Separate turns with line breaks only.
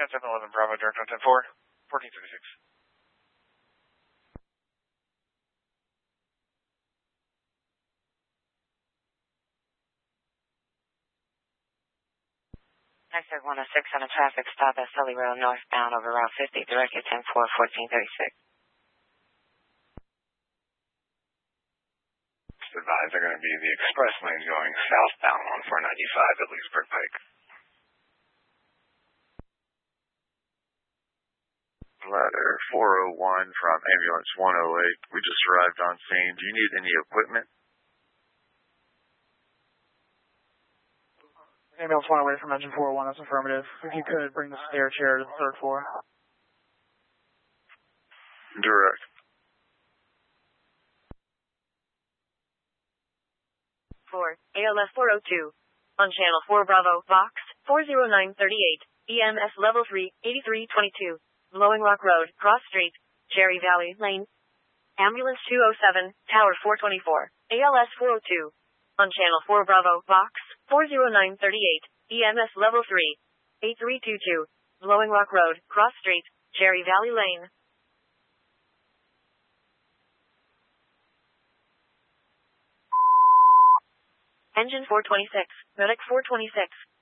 10-11 Bravo, direct on 10-4, 1436.
Exit 106 on a traffic stop at Sully Road northbound over Route 50, directed 10-4, 1436.
Advised they're going to be the express lane going southbound on 495 at Leesburg Pike.
Ladder 401 from ambulance 108. We just arrived on scene. Do you need any equipment?
Ambulance 108 from engine 401, that's affirmative. If you could bring the stair chair to the third floor.
Direct.
ALS 402. On channel 4 Bravo, Vox, 40938. EMS level 3, 8322. Blowing Rock Road, Cross Street, Cherry Valley Lane. Ambulance 207, Tower 424. ALS 402. On channel 4 Bravo, Vox, 40938. EMS level 3, 8322. Blowing Rock Road, Cross Street, Cherry Valley Lane. Engine 426, Medic 426.